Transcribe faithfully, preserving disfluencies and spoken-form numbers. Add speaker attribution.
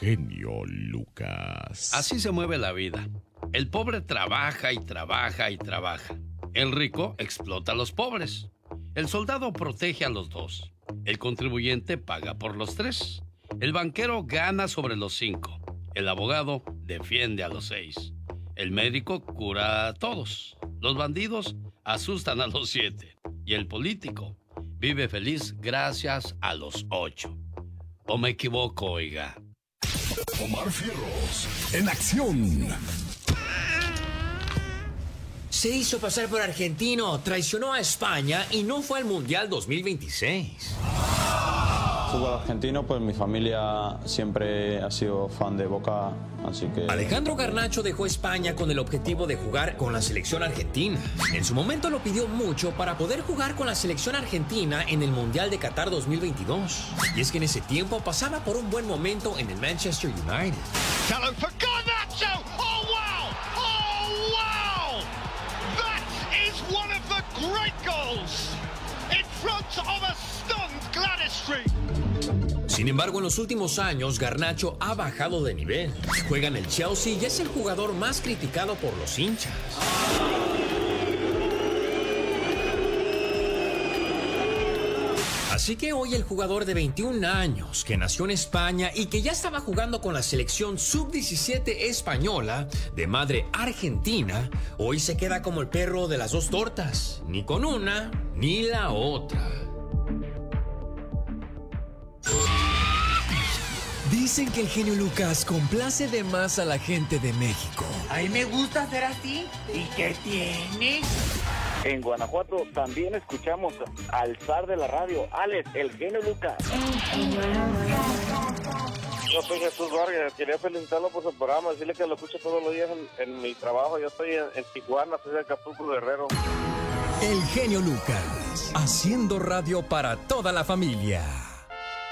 Speaker 1: genio Lucas.
Speaker 2: Así se mueve la vida. El pobre trabaja y trabaja y trabaja. El rico explota a los pobres. El soldado protege a los dos. El contribuyente paga por los tres. El banquero gana sobre los cinco. El abogado defiende a los seis. El médico cura a todos. Los bandidos asustan a los siete. Y el político vive feliz gracias a los ocho. ¿O me equivoco, oiga?
Speaker 3: Omar Fierros, en acción.
Speaker 4: Se hizo pasar por argentino, traicionó a España y no fue al Mundial dos mil veintiséis.
Speaker 5: Fútbol argentino, pues mi familia siempre ha sido fan de Boca, así que...
Speaker 4: Alejandro Garnacho dejó España con el objetivo de jugar con la selección argentina. En su momento lo pidió mucho para poder jugar con la selección argentina en el Mundial de Qatar dos mil veintidós. Y es que en ese tiempo pasaba por un buen momento en el Manchester United.
Speaker 6: Hello for Garnacho! Oh wow! Oh wow! That is one of the great goals in front of a stunned Gladys Street.
Speaker 4: Sin embargo, en los últimos años, Garnacho ha bajado de nivel. Juega en el Chelsea y es el jugador más criticado por los hinchas. Así que hoy el jugador de veintiún años, que nació en España y que ya estaba jugando con la selección sub diecisiete española, de madre argentina, hoy se queda como el perro de las dos tortas, ni con una ni la otra.
Speaker 7: Dicen que el genio Lucas complace de más a la gente de México.
Speaker 8: A mí me gusta ser así. ¿Y qué tiene?
Speaker 9: En Guanajuato también escuchamos al zar de la radio, Alex, el genio Lucas. Yo soy Jesús Vargas, quería felicitarlo por su programa, decirle que lo escucho todos los días en, en mi trabajo. Yo estoy en, en Tijuana, soy de Acapulco, Guerrero.
Speaker 7: El genio Lucas, haciendo radio para toda la familia.